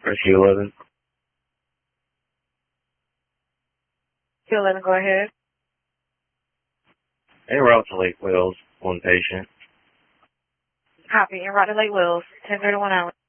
Rescue 11. Rescue 11, go ahead. En route to Lake Wales, one patient. Copy. En route to Lake Wales, 10:31 hours.